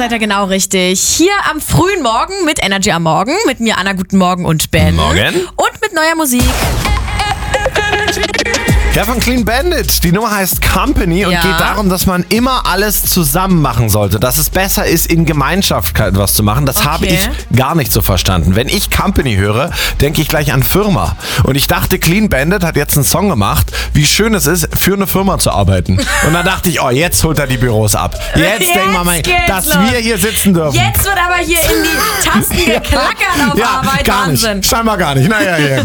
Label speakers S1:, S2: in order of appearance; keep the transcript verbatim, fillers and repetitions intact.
S1: seid ihr genau richtig. Hier am frühen Morgen mit Energy am Morgen. Mit mir Anna, guten Morgen und Ben.
S2: Morgen.
S1: Und mit neuer Musik.
S2: Ja, von Clean Bandit. Die Nummer heißt Company und
S1: Ja.
S2: geht darum, dass man immer alles zusammen machen sollte. Dass es besser ist, in Gemeinschaft etwas zu machen. Das
S1: Okay.
S2: habe ich gar nicht so verstanden. Wenn ich Company höre, denke ich gleich an Firma. Und ich dachte, Clean Bandit hat jetzt einen Song gemacht, wie schön es ist, für eine Firma zu arbeiten. Und dann dachte ich, oh, jetzt holt er die Büros ab. Jetzt,
S1: Jetzt
S2: denken wir mal,
S1: geht's
S2: dass
S1: los.
S2: wir hier sitzen dürfen.
S1: Jetzt wird aber hier in die Tasten geklackert auf
S2: ja,
S1: Arbeit.
S2: gar
S1: Wahnsinn.
S2: nicht. Scheinbar gar nicht. Naja, ja, gut.